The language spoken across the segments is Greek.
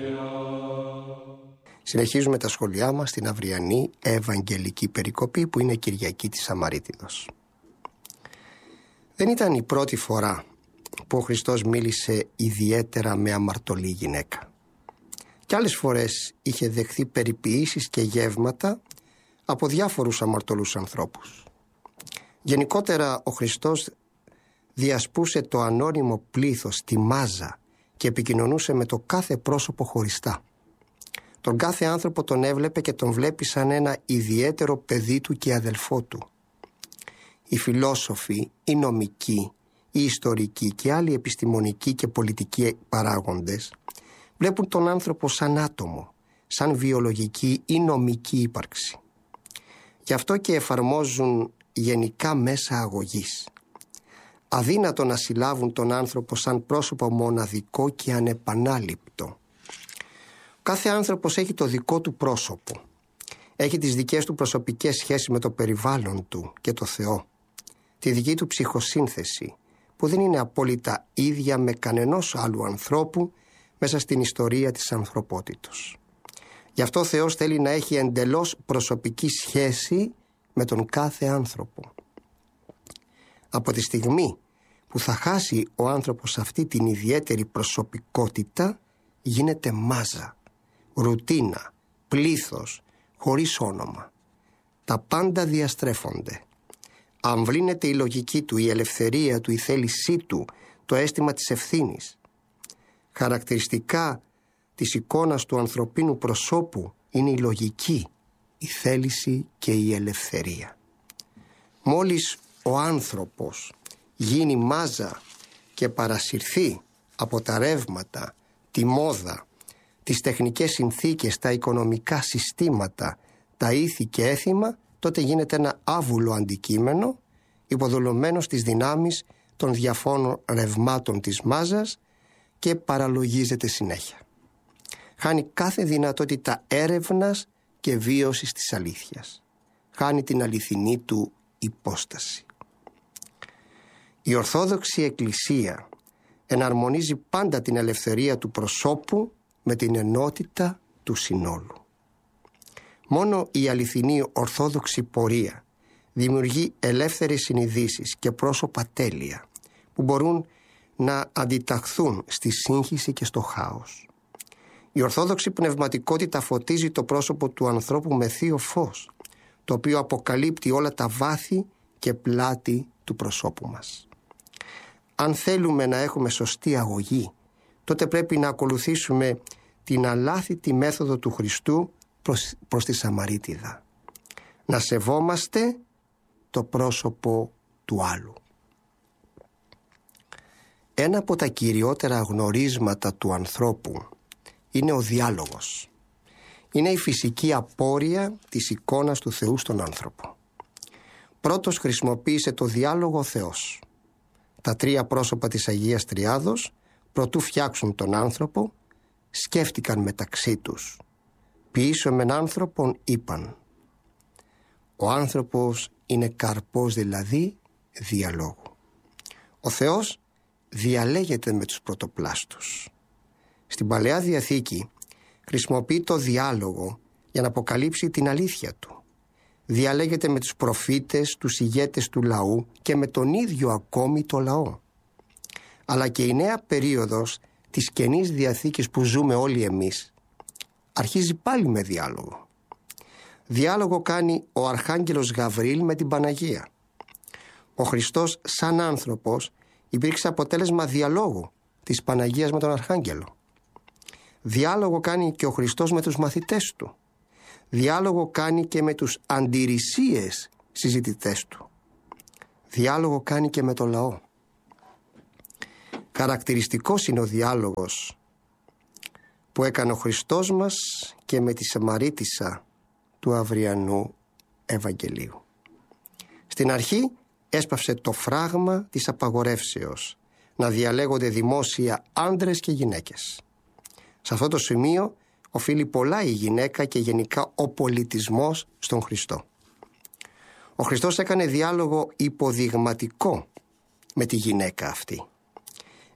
Συνεχίζουμε τα σχολιά μας στην αυριανή Ευαγγελική Περικοπή που είναι Κυριακή της Σαμαρίτιδος. Δεν ήταν η πρώτη φορά που ο Χριστός μίλησε ιδιαίτερα με αμαρτωλή γυναίκα. Κι άλλες φορές είχε δεχθεί περιποιήσεις και γεύματα από διάφορους αμαρτωλούς ανθρώπους. Γενικότερα ο Χριστός διασπούσε το ανώνυμο πλήθος, τη μάζα, και επικοινωνούσε με το κάθε πρόσωπο χωριστά. Τον κάθε άνθρωπο τον έβλεπε και τον βλέπει σαν ένα ιδιαίτερο παιδί του και αδελφό του. Οι φιλόσοφοι, οι νομικοί, οι ιστορικοί και άλλοι επιστημονικοί και πολιτικοί παράγοντες βλέπουν τον άνθρωπο σαν άτομο, σαν βιολογική ή νομική ύπαρξη. Γι' αυτό και εφαρμόζουν γενικά μέσα αγωγής. Αδύνατο να συλλάβουν τον άνθρωπο σαν πρόσωπο μοναδικό και ανεπανάληπτο. Κάθε άνθρωπος έχει το δικό του πρόσωπο. Έχει τις δικές του προσωπικές σχέσεις με το περιβάλλον του και το Θεό. Τη δική του ψυχοσύνθεση που δεν είναι απόλυτα ίδια με κανενός άλλου ανθρώπου μέσα στην ιστορία της ανθρωπότητος. Γι' αυτό ο Θεός θέλει να έχει εντελώς προσωπική σχέση με τον κάθε άνθρωπο. Από τη στιγμή που θα χάσει ο άνθρωπος αυτή την ιδιαίτερη προσωπικότητα, γίνεται μάζα, ρουτίνα, πλήθος, χωρίς όνομα. Τα πάντα διαστρέφονται. Αμβλύνεται η λογική του, η ελευθερία του, η θέλησή του, το αίσθημα της ευθύνης. Χαρακτηριστικά της εικόνας του ανθρωπίνου προσώπου είναι η λογική, η θέληση και η ελευθερία. Μόλις ο άνθρωπος γίνει μάζα και παρασυρθεί από τα ρεύματα, τη μόδα, τις τεχνικές συνθήκες, τα οικονομικά συστήματα, τα ήθη και έθιμα, τότε γίνεται ένα άβουλο αντικείμενο υποδουλωμένο στις δυνάμεις των διαφόρων ρευμάτων της μάζας και παραλογίζεται συνέχεια. Χάνει κάθε δυνατότητα έρευνας και βίωσης της αλήθειας. Χάνει την αληθινή του υπόσταση. Η Ορθόδοξη Εκκλησία εναρμονίζει πάντα την ελευθερία του προσώπου με την ενότητα του συνόλου. Μόνο η αληθινή ορθόδοξη πορεία δημιουργεί ελεύθερες συνειδήσεις και πρόσωπα τέλεια που μπορούν να αντιταχθούν στη σύγχυση και στο χάος. Η ορθόδοξη πνευματικότητα φωτίζει το πρόσωπο του ανθρώπου με θείο φως, το οποίο αποκαλύπτει όλα τα βάθη και πλάτη του προσώπου μας. Αν θέλουμε να έχουμε σωστή αγωγή, τότε πρέπει να ακολουθήσουμε την αλάθητη μέθοδο του Χριστού προς τη Σαμαρίτιδα. Να σεβόμαστε το πρόσωπο του άλλου. Ένα από τα κυριότερα γνωρίσματα του ανθρώπου είναι ο διάλογος. Είναι η φυσική απόρρεια της εικόνας του Θεού στον άνθρωπο. Πρώτος χρησιμοποίησε το διάλογο ο Θεός. Τα τρία πρόσωπα της Αγίας Τριάδος, προτού φτιάξουν τον άνθρωπο, σκέφτηκαν μεταξύ τους. Ποιήσομεν άνθρωπον, είπαν. Ο άνθρωπος είναι καρπός δηλαδή διαλόγου. Ο Θεός διαλέγεται με τους πρωτοπλάστους. Στην Παλαιά Διαθήκη χρησιμοποιεί το διάλογο για να αποκαλύψει την αλήθεια του. Διαλέγεται με τους προφήτες, τους ηγέτες του λαού και με τον ίδιο ακόμη το λαό. Αλλά και η νέα περίοδος της Καινής Διαθήκης που ζούμε όλοι εμείς αρχίζει πάλι με διάλογο. Διάλογο κάνει ο Αρχάγγελος Γαβριήλ με την Παναγία. Ο Χριστός σαν άνθρωπος υπήρξε αποτέλεσμα διαλόγου της Παναγίας με τον Αρχάγγελο. Διάλογο κάνει και ο Χριστός με τους μαθητές του. Διάλογο κάνει και με τους αντιρρησίες συζητητές του. Διάλογο κάνει και με το λαό. Χαρακτηριστικός είναι ο διάλογος που έκανε ο Χριστός μας και με τη Σαμαρίτισσα του αυριανού Ευαγγελίου. Στην αρχή έσπαυσε το φράγμα της απαγορεύσεως να διαλέγονται δημόσια άντρες και γυναίκες. Σε αυτό το σημείο οφείλει πολλά η γυναίκα και γενικά ο πολιτισμός στον Χριστό. Ο Χριστός έκανε διάλογο υποδειγματικό με τη γυναίκα αυτή.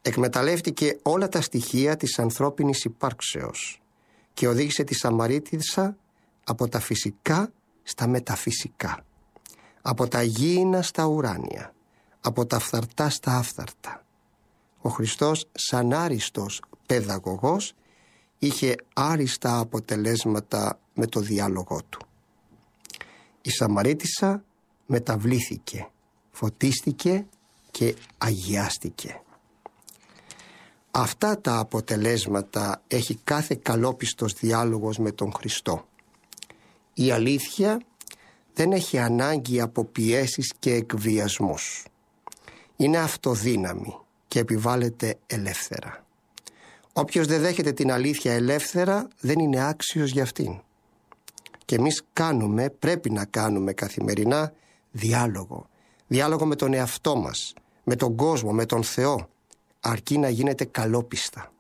εκμεταλλεύτηκε όλα τα στοιχεία της ανθρώπινης υπάρξεως και οδήγησε τη Σαμαρίτισσα από τα φυσικά στα μεταφυσικά, από τα γήινα στα ουράνια, από τα φθαρτά στα άφθαρτα. Ο Χριστός, σαν άριστος παιδαγωγός, είχε άριστα αποτελέσματα με το διάλογό του. Η Σαμαρίτισσα μεταβλήθηκε, φωτίστηκε και αγιάστηκε. Αυτά τα αποτελέσματα έχει κάθε καλόπιστος διάλογος με τον Χριστό. Η αλήθεια δεν έχει ανάγκη από πιέσεις και εκβιασμούς. Είναι αυτοδύναμη και επιβάλλεται ελεύθερα. Όποιος δεν δέχεται την αλήθεια ελεύθερα δεν είναι άξιος για αυτήν. Και εμείς πρέπει να κάνουμε καθημερινά διάλογο. Διάλογο με τον εαυτό μας, με τον κόσμο, με τον Θεό, αρκεί να γίνεται καλόπιστα.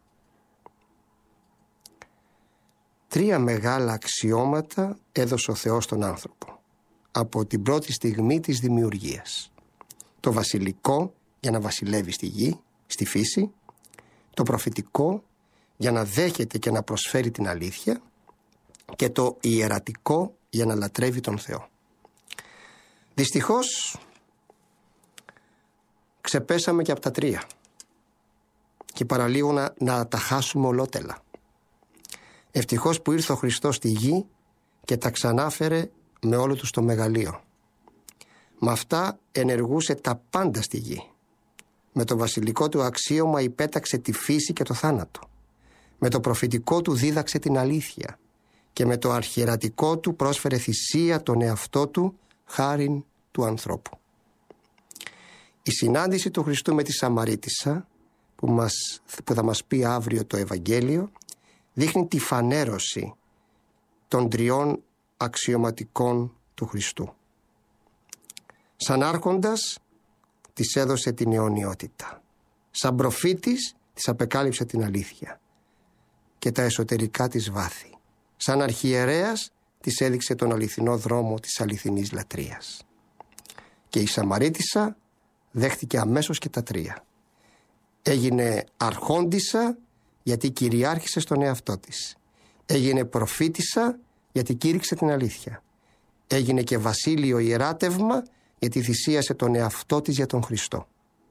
3 μεγάλα αξιώματα έδωσε ο Θεός στον άνθρωπο από την πρώτη στιγμή της δημιουργίας. Το βασιλικό για να βασιλεύει στη γη, στη φύση, το προφητικό για να δέχεται και να προσφέρει την αλήθεια και το ιερατικό για να λατρεύει τον Θεό. Δυστυχώς ξεπέσαμε και από τα 3 και παραλίγο να τα χάσουμε ολότελα. Ευτυχώς που ήρθε ο Χριστός στη γη και τα ξανάφερε με όλο του το μεγαλείο. Με αυτά ενεργούσε τα πάντα στη γη. Με το βασιλικό του αξίωμα υπέταξε τη φύση και το θάνατο. Με το προφητικό του δίδαξε την αλήθεια και με το αρχιερατικό του πρόσφερε θυσία τον εαυτό του χάριν του ανθρώπου. Η συνάντηση του Χριστού με τη Σαμαρίτισσα που θα μας πει αύριο το Ευαγγέλιο δείχνει τη φανέρωση των 3 αξιωματικών του Χριστού. Σαν άρχοντας της έδωσε την αιωνιότητα. Σαν προφήτης της απεκάλυψε την αλήθεια και τα εσωτερικά της βάθη. Σαν αρχιερέας της έδειξε τον αληθινό δρόμο της αληθινής λατρείας. Και η Σαμαρίτισσα δέχτηκε αμέσως και τα 3. Έγινε αρχόντισσα γιατί κυριάρχησε στον εαυτό της. Έγινε προφήτισσα γιατί κήρυξε την αλήθεια. Έγινε και βασίλειο ιεράτευμα γιατί θυσίασε τον εαυτό της για τον Χριστό.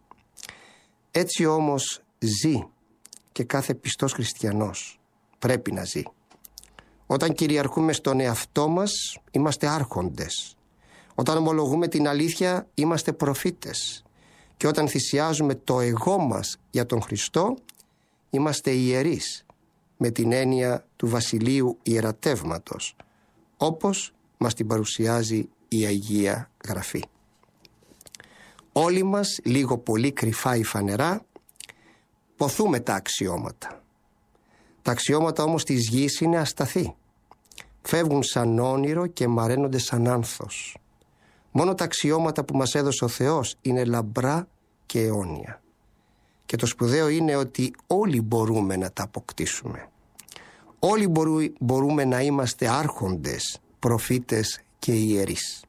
Έτσι όμως ζει και κάθε πιστός χριστιανός. Πρέπει να ζει. Όταν κυριαρχούμε στον εαυτό μας είμαστε άρχοντες. Όταν ομολογούμε την αλήθεια είμαστε προφήτες. Και όταν θυσιάζουμε το εγώ μας για τον Χριστό είμαστε ιερείς με την έννοια του βασιλείου ιερατεύματος, όπως μας την παρουσιάζει η Αγία Γραφή. Όλοι μας, λίγο πολύ κρυφά ή φανερά, ποθούμε τα αξιώματα. Τα αξιώματα όμως της γης είναι ασταθή. Φεύγουν σαν όνειρο και μαραίνονται σαν άνθος. Μόνο τα αξιώματα που μας έδωσε ο Θεός είναι λαμπρά και αιώνια. Και το σπουδαίο είναι ότι όλοι μπορούμε να τα αποκτήσουμε. Όλοι μπορούμε να είμαστε άρχοντες, προφήτες και ιερείς.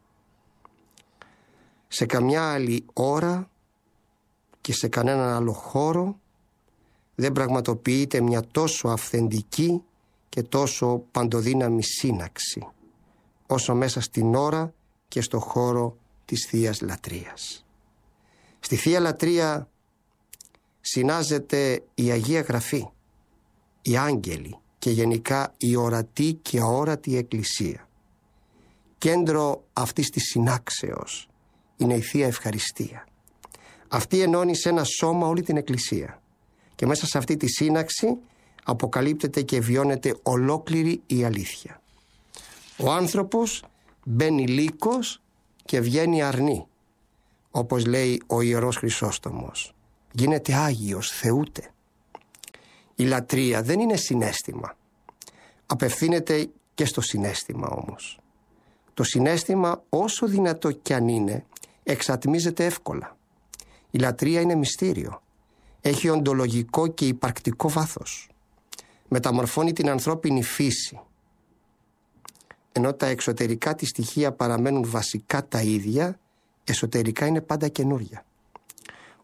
Σε καμιά άλλη ώρα και σε κανέναν άλλο χώρο δεν πραγματοποιείται μια τόσο αυθεντική και τόσο παντοδύναμη σύναξη όσο μέσα στην ώρα και στο χώρο της Θείας Λατρείας. Στη Θεία Λατρεία συνάζεται η Αγία Γραφή, οι άγγελοι και γενικά η ορατή και αόρατη Εκκλησία. Κέντρο αυτής της συνάξεως είναι η Θεία Ευχαριστία. Αυτή ενώνει σε ένα σώμα όλη την Εκκλησία και μέσα σε αυτή τη σύναξη αποκαλύπτεται και βιώνεται ολόκληρη η αλήθεια. Ο άνθρωπος μπαίνει λύκος και βγαίνει αρνή, όπως λέει ο Ιερός Χρυσόστομος. Γίνεται Άγιος, θεούται. Η λατρεία δεν είναι συναίσθημα. Απευθύνεται και στο συναίσθημα όμως. Το συναίσθημα, όσο δυνατό κι αν είναι, εξατμίζεται εύκολα. Η λατρεία είναι μυστήριο. Έχει οντολογικό και υπαρκτικό βάθος. Μεταμορφώνει την ανθρώπινη φύση. Ενώ τα εξωτερικά της στοιχεία παραμένουν βασικά τα ίδια, εσωτερικά είναι πάντα καινούρια.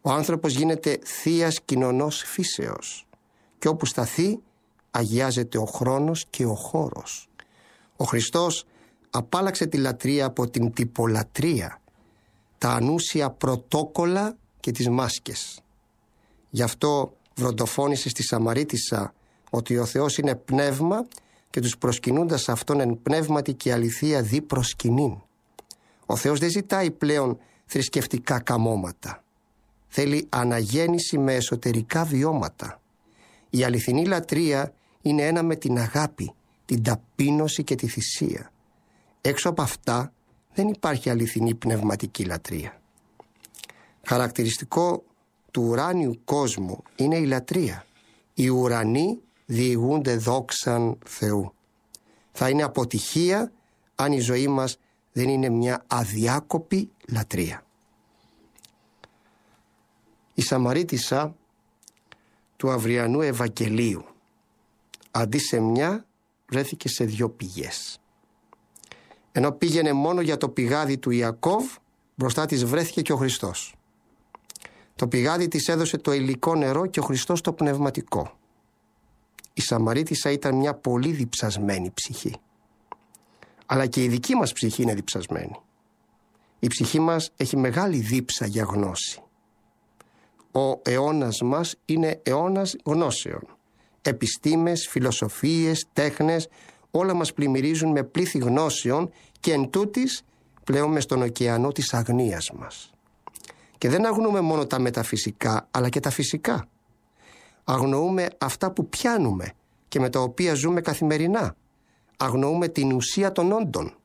Ο άνθρωπος γίνεται θείας κοινωνός φύσεως και όπου σταθεί αγιάζεται ο χρόνος και ο χώρος. Ο Χριστός απάλαξε τη λατρεία από την τυπολατρεία, τα ανούσια πρωτόκολλα και τις μάσκες. Γι' αυτό βροντοφώνησε στη Σαμαρίτισσα ότι ο Θεός είναι πνεύμα και τους προσκυνούντας αυτόν εν πνεύματι και αληθεία δι προσκυνήν. Ο Θεός δεν ζητάει πλέον θρησκευτικά καμώματα. Θέλει αναγέννηση με εσωτερικά βιώματα. Η αληθινή λατρεία είναι ένα με την αγάπη, την ταπείνωση και τη θυσία. Έξω από αυτά δεν υπάρχει αληθινή πνευματική λατρεία. Χαρακτηριστικό του ουράνιου κόσμου είναι η λατρεία. Οι ουρανοί διηγούνται δόξαν Θεού. Θα είναι αποτυχία αν η ζωή μας δεν είναι μια αδιάκοπη λατρεία. Η Σαμαρίτισσα του αυριανού Ευαγγελίου αντί σε μια βρέθηκε σε 2 πηγές. Ενώ πήγαινε μόνο για το πηγάδι του Ιακώβ, μπροστά της βρέθηκε και ο Χριστός. Το πηγάδι της έδωσε το υλικό νερό και ο Χριστός το πνευματικό. Η Σαμαρίτισσα ήταν μια πολύ διψασμένη ψυχή. Αλλά και η δική μας ψυχή είναι διψασμένη. Η ψυχή μας έχει μεγάλη δίψα για γνώση. Ο αιώνας μας είναι αιώνας γνώσεων. Επιστήμες, φιλοσοφίες, τέχνες, όλα μας πλημμυρίζουν με πλήθη γνώσεων και εν τούτης πλέον μες στον ωκεανό της αγνίας μας. Και δεν αγνοούμε μόνο τα μεταφυσικά, αλλά και τα φυσικά. Αγνοούμε αυτά που πιάνουμε και με τα οποία ζούμε καθημερινά. Αγνοούμε την ουσία των όντων.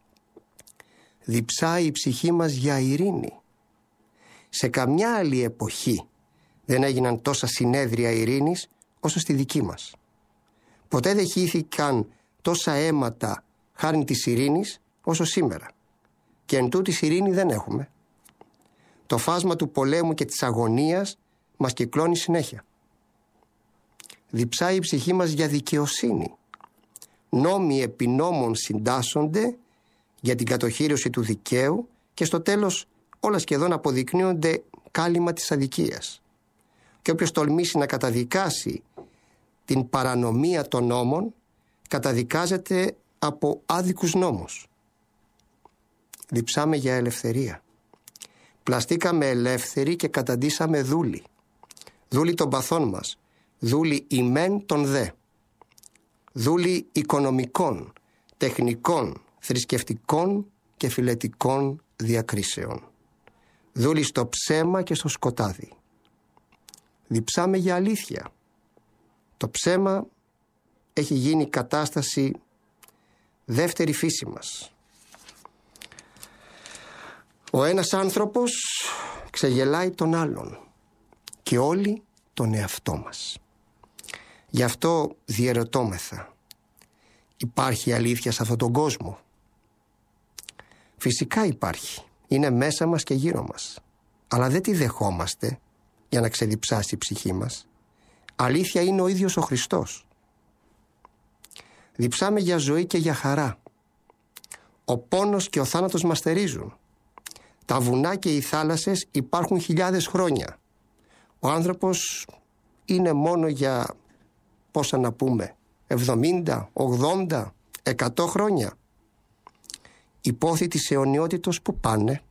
Διψάει η ψυχή μας για ειρήνη. Σε καμιά άλλη εποχή δεν έγιναν τόσα συνέδρια ειρήνης όσο στη δική μας. Ποτέ δεν χύθηκαν τόσα αίματα χάριν της ειρήνης όσο σήμερα. Και εν τούτης ειρήνη δεν έχουμε. Το φάσμα του πολέμου και της αγωνίας μας κυκλώνει συνέχεια. Διψάει η ψυχή μας για δικαιοσύνη. Νόμοι επί νόμων συντάσσονται για την κατοχήρωση του δικαίου και στο τέλος όλα σχεδόν αποδεικνύονται κάλυμα της αδικίας. Και όποιος τολμήσει να καταδικάσει την παρανομία των νόμων καταδικάζεται από άδικους νόμους. Διψάμε για ελευθερία. Πλαστήκαμε ελεύθεροι και καταντήσαμε δούλοι. Δούλοι των παθών μας. Δούλοι ημέν των δε. Δούλοι οικονομικών, τεχνικών, θρησκευτικών και φιλετικών διακρίσεων. Δούλοι στο ψέμα και στο σκοτάδι. Διψάμε για αλήθεια. Το ψέμα έχει γίνει κατάσταση δεύτερη φύση μας. Ο ένας άνθρωπος ξεγελάει τον άλλον και όλοι τον εαυτό μας. Γι' αυτό διερωτώμεθα. Υπάρχει αλήθεια σε αυτόν τον κόσμο? Φυσικά υπάρχει. Είναι μέσα μας και γύρω μας. Αλλά δεν τη δεχόμαστε για να ξεδιψάσει η ψυχή μας. Αλήθεια είναι ο ίδιος ο Χριστός. Διψάμε για ζωή και για χαρά. Ο πόνος και ο θάνατος μας θερίζουν. Τα βουνά και οι θάλασσες υπάρχουν χιλιάδες χρόνια. Ο άνθρωπος είναι μόνο για, πόσα να πούμε, 70, 80, 100 χρόνια. Οι πόθοι της αιωνιότητος που πάνε.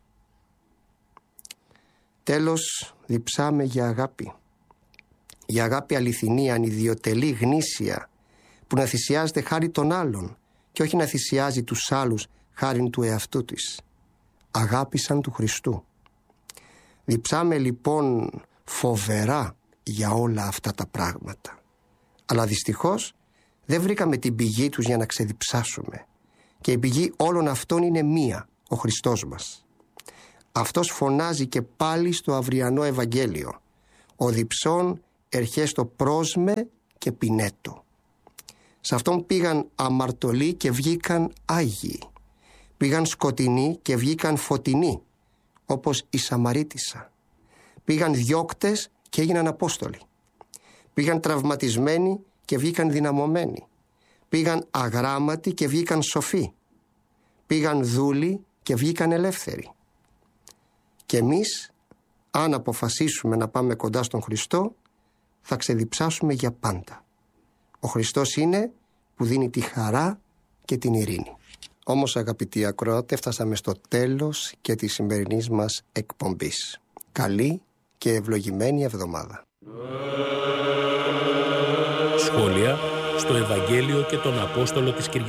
Τέλος, διψάμε για αγάπη. Για αγάπη αληθινή, ανιδιοτελή, γνήσια, που να θυσιάζεται χάρη των άλλων και όχι να θυσιάζει τους άλλους χάριν του εαυτού της. Αγάπη σαν του Χριστού. Διψάμε λοιπόν φοβερά για όλα αυτά τα πράγματα. Αλλά δυστυχώς δεν βρήκαμε την πηγή τους για να ξεδιψάσουμε. Και η πηγή όλων αυτών είναι μία, ο Χριστός μας. Αυτός φωνάζει και πάλι στο αυριανό Ευαγγέλιο. Ο διψών ερχέστο πρόσμε και πινέτο. Σε αυτόν πήγαν αμαρτωλοί και βγήκαν άγιοι. Πήγαν σκοτεινοί και βγήκαν φωτεινοί, όπως η Σαμαρίτισσα. Πήγαν διώκτες και έγιναν απόστολοι. Πήγαν τραυματισμένοι και βγήκαν δυναμωμένοι. Πήγαν αγράμματοι και βγήκαν σοφοί. Πήγαν δούλοι και βγήκαν ελεύθεροι. Και εμείς Αν αποφασίσουμε να πάμε κοντά στον Χριστό, θα ξεδιψάσουμε για πάντα. Ο Χριστός είναι που δίνει τη χαρά και την ειρήνη. Όμως, αγαπητοί ακροατές, φτάσαμε στο τέλος και της σημερινής μας εκπομπής. Καλή και ευλογημένη εβδομάδα. Σχόλια στο Ευαγγέλιο και τον Απόστολο της Κυριακής.